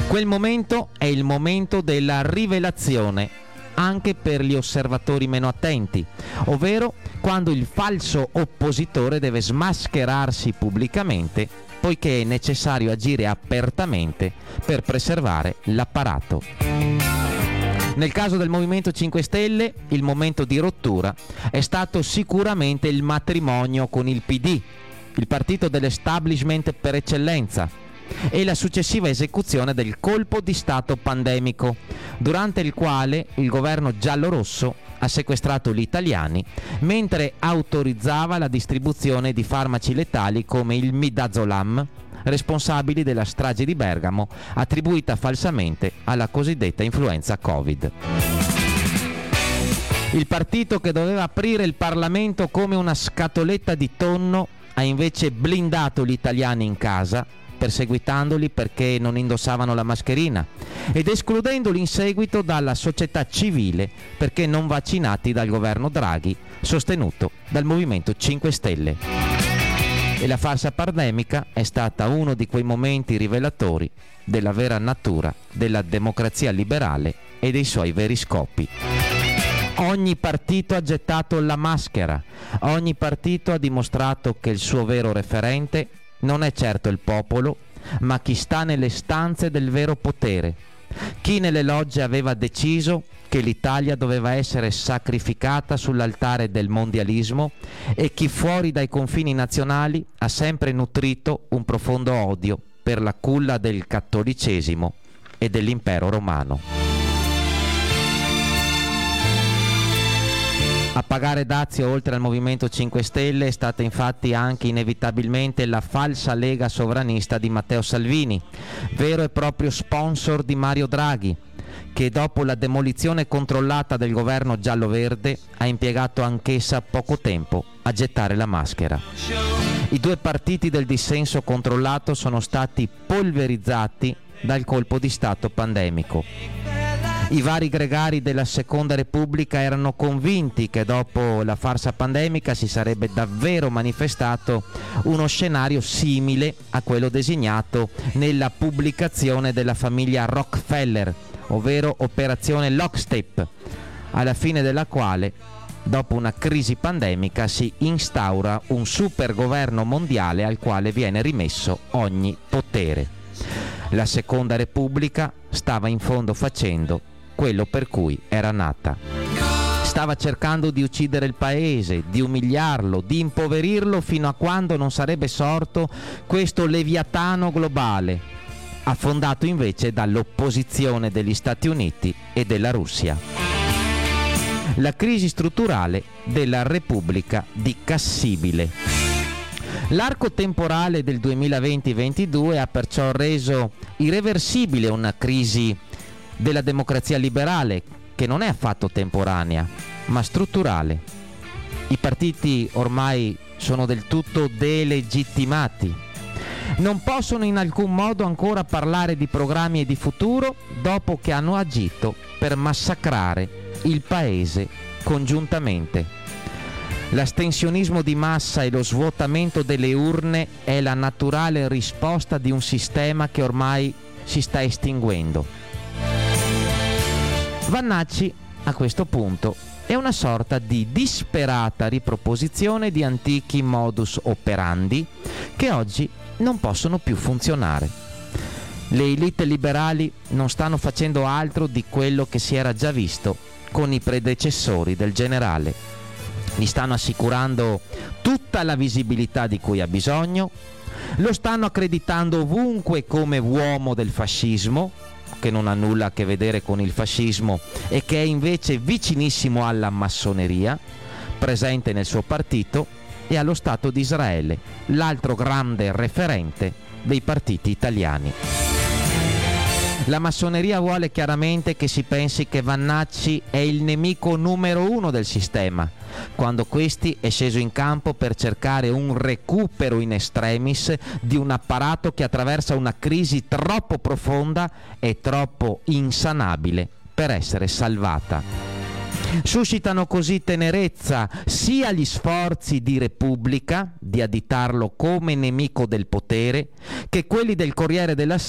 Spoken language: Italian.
Quel momento è il momento della rivelazione, anche per gli osservatori meno attenti, ovvero quando il falso oppositore deve smascherarsi pubblicamente, poiché è necessario agire apertamente per preservare l'apparato. Nel caso del Movimento 5 Stelle, il momento di rottura è stato sicuramente il matrimonio con il PD, il partito dell'establishment per eccellenza, e la successiva esecuzione del colpo di Stato pandemico, durante il quale il governo giallorosso ha sequestrato gli italiani mentre autorizzava la distribuzione di farmaci letali come il Midazolam, responsabili della strage di Bergamo attribuita falsamente alla cosiddetta influenza Covid. Il partito che doveva aprire il Parlamento come una scatoletta di tonno ha invece blindato gli italiani in casa, perseguitandoli perché non indossavano la mascherina ed escludendoli in seguito dalla società civile perché non vaccinati dal governo Draghi, sostenuto dal Movimento 5 Stelle. E la farsa pandemica è stata uno di quei momenti rivelatori della vera natura della democrazia liberale e dei suoi veri scopi. Ogni partito ha gettato la maschera, ogni partito ha dimostrato che il suo vero referente non è certo il popolo, ma chi sta nelle stanze del vero potere, chi nelle logge aveva deciso che l'Italia doveva essere sacrificata sull'altare del mondialismo e chi fuori dai confini nazionali ha sempre nutrito un profondo odio per la culla del cattolicesimo e dell'impero romano. A pagare dazio oltre al Movimento 5 Stelle è stata infatti anche inevitabilmente la falsa lega sovranista di Matteo Salvini, vero e proprio sponsor di Mario Draghi, che dopo la demolizione controllata del governo giallo-verde ha impiegato anch'essa poco tempo a gettare la maschera. I due partiti del dissenso controllato sono stati polverizzati dal colpo di Stato pandemico. I vari gregari della Seconda Repubblica erano convinti che dopo la farsa pandemica si sarebbe davvero manifestato uno scenario simile a quello designato nella pubblicazione della famiglia Rockefeller, ovvero Operazione Lockstep, alla fine della quale, dopo una crisi pandemica, si instaura un supergoverno mondiale al quale viene rimesso ogni potere. La Seconda Repubblica stava in fondo facendo quello per cui era nata. Stava cercando di uccidere il paese, di umiliarlo, di impoverirlo fino a quando non sarebbe sorto questo leviatano globale, affondato invece dall'opposizione degli Stati Uniti e della Russia. La crisi strutturale della Repubblica di Cassibile. L'arco temporale del 2020-22 ha perciò reso irreversibile una crisi della democrazia liberale che non è affatto temporanea, ma strutturale. I partiti ormai sono del tutto delegittimati. Non possono in alcun modo ancora parlare di programmi e di futuro dopo che hanno agito per massacrare il paese congiuntamente. L'astensionismo di massa e lo svuotamento delle urne è la naturale risposta di un sistema che ormai si sta estinguendo. Vannacci, a questo punto, è una sorta di disperata riproposizione di antichi modus operandi che oggi non possono più funzionare. Le elite liberali non stanno facendo altro di quello che si era già visto con i predecessori del generale. Gli stanno assicurando tutta la visibilità di cui ha bisogno, lo stanno accreditando ovunque come uomo del fascismo, che non ha nulla a che vedere con il fascismo e che è invece vicinissimo alla massoneria, presente nel suo partito, e allo Stato di Israele, l'altro grande referente dei partiti italiani. La massoneria vuole chiaramente che si pensi che Vannacci è il nemico numero uno del sistema, quando questi è sceso in campo per cercare un recupero in extremis di un apparato che attraversa una crisi troppo profonda e troppo insanabile per essere salvata. Suscitano così tenerezza sia gli sforzi di Repubblica di additarlo come nemico del potere che quelli del Corriere della